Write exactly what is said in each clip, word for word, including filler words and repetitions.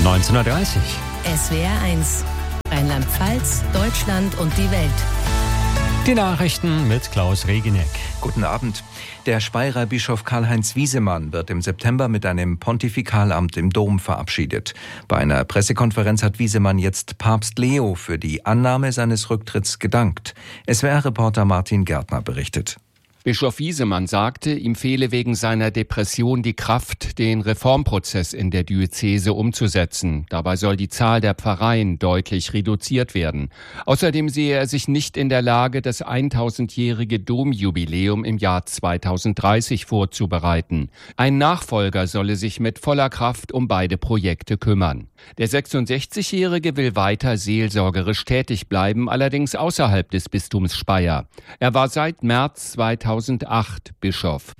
neunzehn Uhr dreißig. S W R eins. Rheinland-Pfalz, Deutschland und die Welt. Die Nachrichten mit Klaus Regineck. Guten Abend. Der Speyerer Bischof Karl-Heinz Wiesemann wird im September mit einem Pontifikalamt im Dom verabschiedet. Bei einer Pressekonferenz hat Wiesemann jetzt Papst Leo für die Annahme seines Rücktritts gedankt. S W R-Reporter Martin Gärtner berichtet. Bischof Wiesemann sagte, ihm fehle wegen seiner Depression die Kraft, den Reformprozess in der Diözese umzusetzen. Dabei soll die Zahl der Pfarreien deutlich reduziert werden. Außerdem sehe er sich nicht in der Lage, das tausendjährige Domjubiläum im Jahr zweitausenddreißig vorzubereiten. Ein Nachfolger solle sich mit voller Kraft um beide Projekte kümmern. Der sechsundsechzigjährige will weiter seelsorgerisch tätig bleiben, allerdings außerhalb des Bistums Speyer. Er war seit März zweitausendacht Bischof.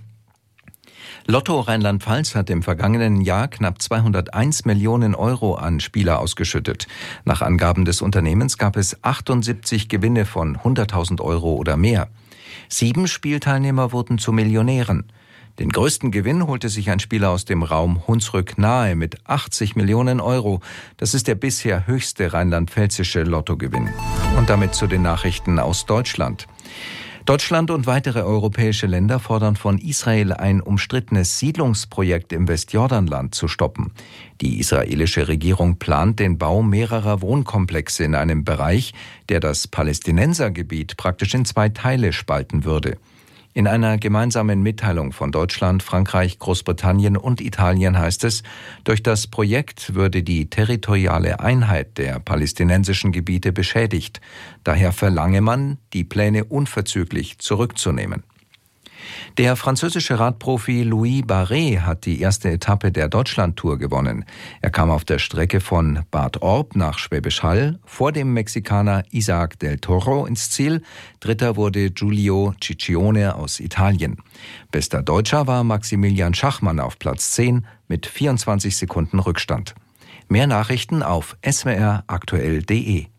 Lotto Rheinland-Pfalz hat im vergangenen Jahr knapp zweihunderteins Millionen Euro an Spieler ausgeschüttet. Nach Angaben des Unternehmens gab es achtundsiebzig Gewinne von hunderttausend Euro oder mehr. Sieben Spielteilnehmer wurden zu Millionären. Den größten Gewinn holte sich ein Spieler aus dem Raum Hunsrück-Nahe mit achtzig Millionen Euro. Das ist der bisher höchste rheinland-pfälzische Lottogewinn. Und damit zu den Nachrichten aus Deutschland. Deutschland und weitere europäische Länder fordern von Israel, ein umstrittenes Siedlungsprojekt im Westjordanland zu stoppen. Die israelische Regierung plant den Bau mehrerer Wohnkomplexe in einem Bereich, der das Palästinensergebiet praktisch in zwei Teile spalten würde. In einer gemeinsamen Mitteilung von Deutschland, Frankreich, Großbritannien und Italien heißt es, durch das Projekt würde die territoriale Einheit der palästinensischen Gebiete beschädigt. Daher verlange man, die Pläne unverzüglich zurückzunehmen. Der französische Radprofi Louis Barret hat die erste Etappe der Deutschlandtour gewonnen. Er kam auf der Strecke von Bad Orb nach Schwäbisch Hall vor dem Mexikaner Isaac del Toro ins Ziel. Dritter wurde Giulio Ciccione aus Italien. Bester Deutscher war Maximilian Schachmann auf Platz zehn mit vierundzwanzig Sekunden Rückstand. Mehr Nachrichten auf s w r aktuell punkt d e.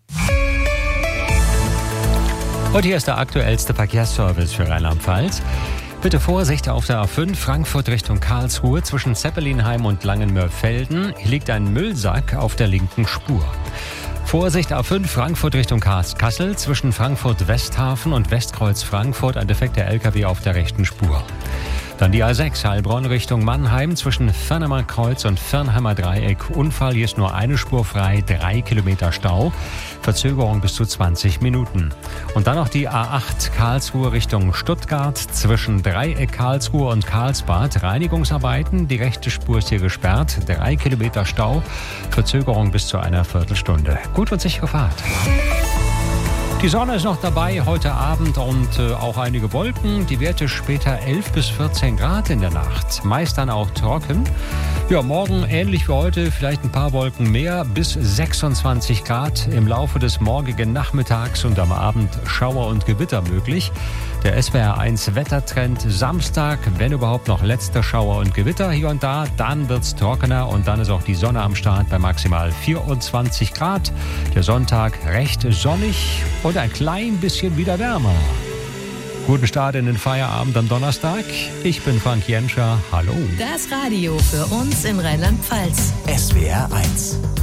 Und hier ist der aktuellste Verkehrsservice für Rheinland-Pfalz. Bitte Vorsicht auf der A fünf Frankfurt Richtung Karlsruhe zwischen Zeppelinheim und Langenmörfelden. Hier liegt ein Müllsack auf der linken Spur. Vorsicht A fünf Frankfurt Richtung Kassel zwischen Frankfurt Westhafen und Westkreuz Frankfurt. Ein defekter L K W auf der rechten Spur. Dann die A sechs Heilbronn Richtung Mannheim zwischen Firnheimer Kreuz und Firnheimer Dreieck. Unfall, hier ist nur eine Spur frei, drei Kilometer Stau. Verzögerung bis zu zwanzig Minuten. Und dann noch die A acht Karlsruhe Richtung Stuttgart zwischen Dreieck Karlsruhe und Karlsbad. Reinigungsarbeiten, die rechte Spur ist hier gesperrt, drei Kilometer Stau. Verzögerung bis zu einer Viertelstunde. Gut und sichere Fahrt. Die Sonne ist noch dabei heute Abend und äh, auch einige Wolken. Die Werte später elf bis vierzehn Grad in der Nacht. Meist dann auch trocken. Ja, morgen ähnlich wie heute, vielleicht ein paar Wolken mehr, bis sechsundzwanzig Grad im Laufe des morgigen Nachmittags und am Abend Schauer und Gewitter möglich. Der S W R eins Wettertrend Samstag, wenn überhaupt noch letzter Schauer und Gewitter hier und da, dann wird's trockener und dann ist auch die Sonne am Start bei maximal vierundzwanzig Grad. Der Sonntag recht sonnig und ein klein bisschen wieder wärmer. Guten Start in den Feierabend am Donnerstag. Ich bin Frank Jenscher. Hallo. Das Radio für uns in Rheinland-Pfalz. S W R eins.